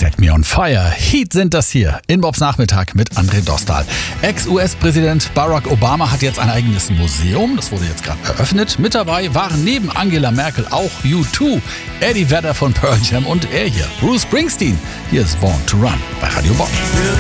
Set Me on Fire. Heat sind das hier in Bobs Nachmittag mit André Dostal. Ex-US-Präsident Barack Obama hat jetzt ein eigenes Museum. Das wurde jetzt gerade eröffnet. Mit dabei waren neben Angela Merkel auch U2, Eddie Vedder von Pearl Jam und er hier, Bruce Springsteen. Hier ist Born to Run bei Radio Bob.